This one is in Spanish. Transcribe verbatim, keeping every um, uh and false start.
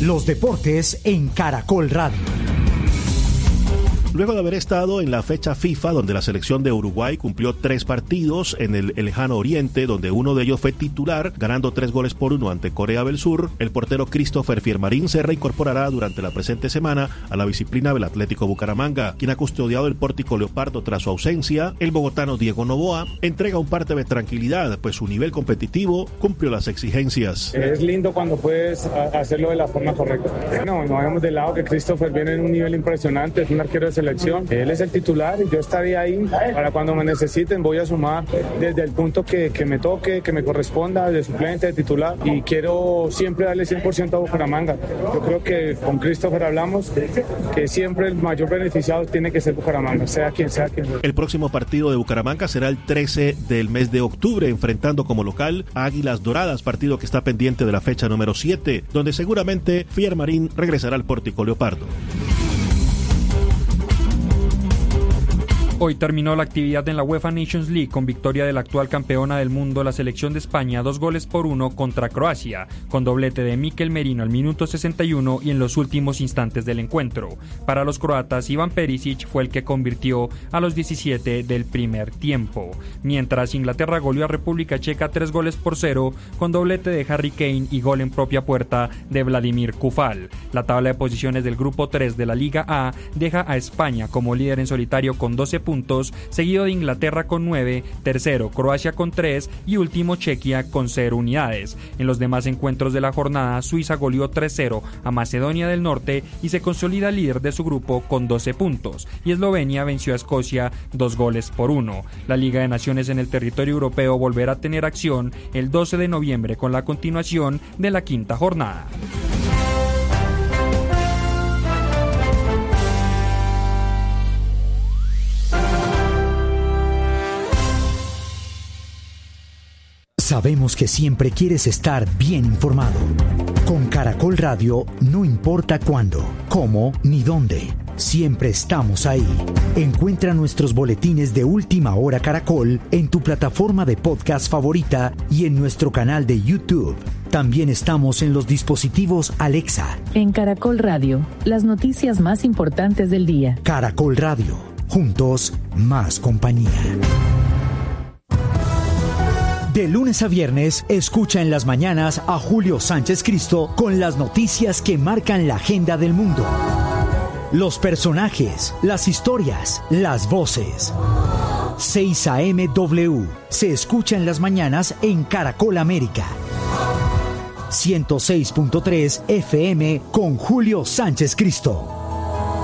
Los deportes en Caracol Radio. Luego de haber estado en la fecha FIFA, donde la selección de Uruguay cumplió tres partidos en el, el lejano oriente, donde uno de ellos fue titular, ganando tres goles por uno ante Corea del Sur, el portero Christopher Fiermarín se reincorporará durante la presente semana a la disciplina del Atlético Bucaramanga, quien ha custodiado el Pórtico Leopardo tras su ausencia. El bogotano Diego Noboa entrega un parte de tranquilidad, pues su nivel competitivo cumplió las exigencias. Es lindo cuando puedes hacerlo de la forma correcta. No, no hagamos de lado que Christopher viene en un nivel impresionante, es un arquero de selección. Él es el titular y yo estaré ahí para cuando me necesiten. Voy a sumar desde el punto que, que me toque, que me corresponda, de suplente, de titular, y quiero siempre darle cien por ciento a Bucaramanga. Yo creo que con Christopher hablamos que siempre el mayor beneficiado tiene que ser Bucaramanga, sea quien sea quien sea. El próximo partido de Bucaramanga será el trece del mes de octubre, enfrentando como local a Águilas Doradas, partido que está pendiente de la fecha número siete, donde seguramente Fiermarín regresará al Pórtico Leopardo. Hoy terminó la actividad en la UEFA Nations League con victoria de la actual campeona del mundo, la selección de España, dos goles por uno contra Croacia, con doblete de Mikel Merino al minuto sesenta y uno y en los últimos instantes del encuentro. Para los croatas, Ivan Perisic fue el que convirtió a los diecisiete del primer tiempo, mientras Inglaterra goleó a República Checa tres goles por cero, con doblete de Harry Kane y gol en propia puerta de Vladimir Kufal. La tabla de posiciones del grupo tres de la Liga A deja a España como líder en solitario con doce puntos, seguido de Inglaterra con nueve, tercero Croacia con tres y último Chequia con cero unidades. En los demás encuentros de la jornada, Suiza goleó tres cero a Macedonia del Norte y se consolida líder de su grupo con doce puntos, y Eslovenia venció a Escocia dos goles por uno. La Liga de Naciones en el territorio europeo volverá a tener acción el doce de noviembre con la continuación de la quinta jornada. Sabemos que siempre quieres estar bien informado. Con Caracol Radio, no importa cuándo, cómo ni dónde, siempre estamos ahí. Encuentra nuestros boletines de Última Hora Caracol en tu plataforma de podcast favorita y en nuestro canal de YouTube. También estamos en los dispositivos Alexa. En Caracol Radio, las noticias más importantes del día. Caracol Radio, juntos, más compañía. De lunes a viernes, escucha en las mañanas a Julio Sánchez Cristo con las noticias que marcan la agenda del mundo. Los personajes, las historias, las voces. seis A M W se escucha en las mañanas en Caracol América. ciento seis punto tres F M con Julio Sánchez Cristo.